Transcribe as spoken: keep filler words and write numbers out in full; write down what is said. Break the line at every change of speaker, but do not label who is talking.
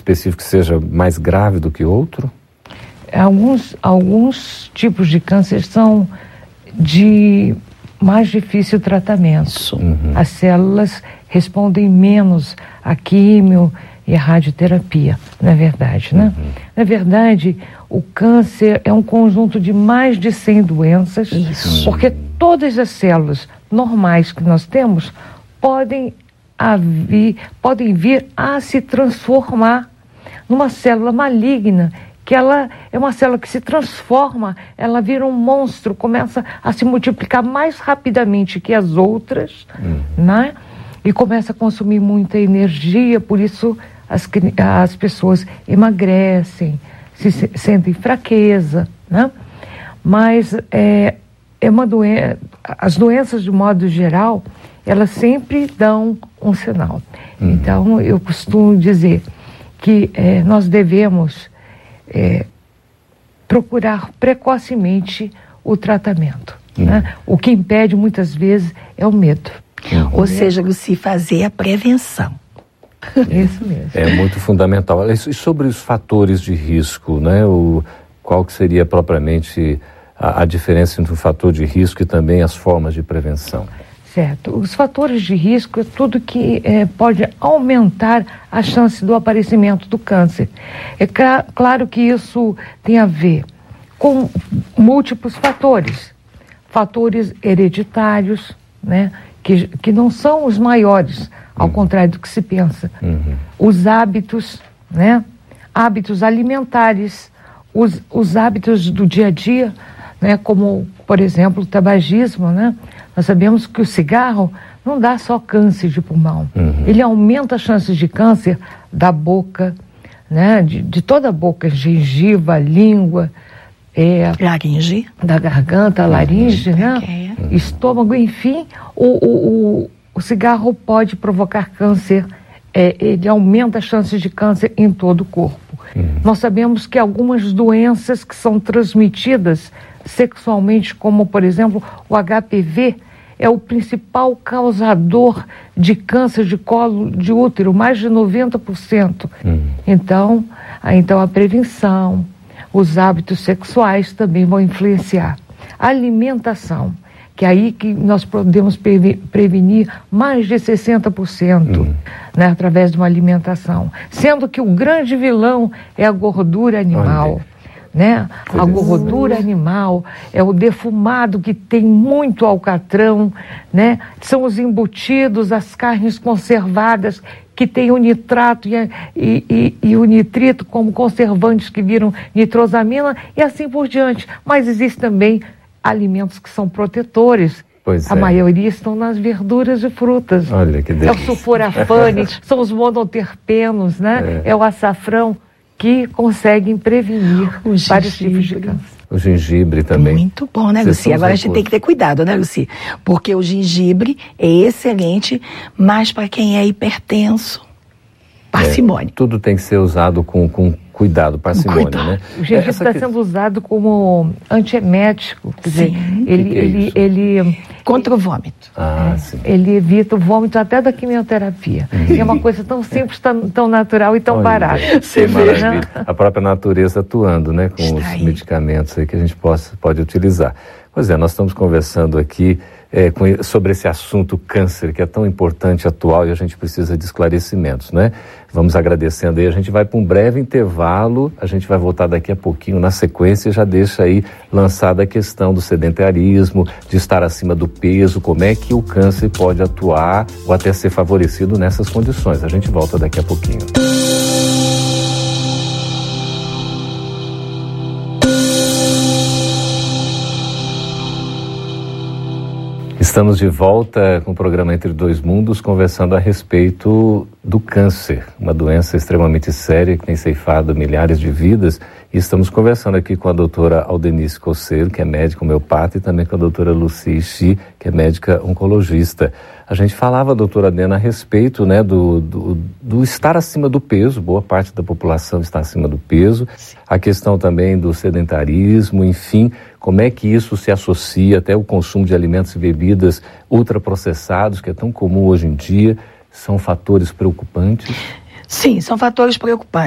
específico que seja mais grave do que outro?
Alguns, alguns tipos de câncer são de mais difícil tratamento. Uhum. As células respondem menos à químio e à radioterapia, na verdade, né? Uhum. Na verdade, o câncer é um conjunto de mais de cem doenças, Isso. porque todas as células normais que nós temos podem, haver, podem vir a se transformar numa célula maligna, que ela é uma célula que se transforma, ela vira um monstro, começa a se multiplicar mais rapidamente que as outras, uhum. né? E começa a consumir muita energia, por isso as, as pessoas emagrecem, se, se sentem fraqueza, né? Mas é, é uma doença, as doenças de modo geral, elas sempre dão um sinal. Uhum. Então, eu costumo dizer que é, nós devemos é, procurar precocemente o tratamento, uhum. né? O que impede muitas vezes é o medo.
Uhum. Ou seja, Lucy, fazer a prevenção.
Isso mesmo.
É muito fundamental. E sobre os fatores de risco, né? O, qual que seria propriamente a, a diferença entre o fator de risco e também as formas de prevenção?
Certo. Os fatores de risco é tudo que é, pode aumentar a chance do aparecimento do câncer. É cl- claro que isso tem a ver com múltiplos fatores. Fatores hereditários, né? Que, que não são os maiores, ao uhum. contrário do que se pensa. Uhum. Os hábitos, né? Hábitos alimentares, os, os hábitos do dia a dia, né? Como, por exemplo, o tabagismo, né? Nós sabemos que o cigarro não dá só câncer de pulmão. Uhum. Ele aumenta as chances de câncer da boca, né? De, de toda a boca, gengiva, língua, é,
laringe,
da garganta, laringe, uhum. né? Uhum. Estômago, enfim, o, o, o, o cigarro pode provocar câncer, é, ele aumenta as chances de câncer em todo o corpo. Uhum. Nós sabemos que algumas doenças que são transmitidas sexualmente, como, por exemplo, o H P V, é o principal causador de câncer de colo de útero, mais de noventa por cento. Uhum. Então, a, então, a prevenção, os hábitos sexuais também vão influenciar. A alimentação, que é aí que nós podemos prevenir mais de sessenta por cento, uhum. né, através de uma alimentação. Sendo que o grande vilão é a gordura animal. Olha. Né? A gordura animal é o defumado que tem muito alcatrão, né? São os embutidos, as carnes conservadas que tem o nitrato e, e, e, e o nitrito como conservantes que viram nitrosamina e assim por diante. Mas existem também alimentos que são protetores.
Pois
a
é.
maioria estão nas verduras e frutas.
Olha que delícia.
É o sulforafane, são os monoterpenos, né? É, é o açafrão, que conseguem prevenir vários tipos de câncer.
O gengibre também.
Muito bom, né, Lucy? Agora a gente tem que ter cuidado, né, Lucy? Porque o gengibre é excelente, mas para quem é hipertenso, parcimônia.
É, tudo tem que ser usado com, com cuidado, parcimônia, cuidado. Né?
O gengibre está que... sendo usado como antiemético, quer dizer, ele,
que que é
ele, ele...
Contra o vômito.
Ah,
é,
sim.
Ele evita o vômito até da quimioterapia. Uhum. É uma coisa tão simples, tão, tão natural e tão
Olha,
barata.
Que maravilha. A própria natureza atuando, né, com
Está
os
aí.
medicamentos aí que a gente possa, pode utilizar. Pois é, nós estamos conversando aqui é, com, sobre esse assunto câncer, que é tão importante, atual, e a gente precisa de esclarecimentos, né? Vamos agradecendo aí, a gente vai para um breve intervalo, a gente vai voltar daqui a pouquinho na sequência e já deixa aí lançada a questão do sedentarismo, de estar acima do peso, como é que o câncer pode atuar ou até ser favorecido nessas condições. A gente volta daqui a pouquinho. Estamos de volta com o programa Entre Dois Mundos, conversando a respeito do câncer, uma doença extremamente séria que tem ceifado milhares de vidas. E estamos conversando aqui com a doutora Aldenice Coceiro, que é médica homeopata, e também com a doutora Lucy Xi, que é médica oncologista. A gente falava, doutora Adena, a respeito, né, do, do, do estar acima do peso, boa parte da população está acima do peso, a questão também do sedentarismo, enfim, como é que isso se associa até o consumo de alimentos e bebidas ultraprocessados, que é tão comum hoje em dia, são fatores preocupantes?
Sim, são fatores preocupantes.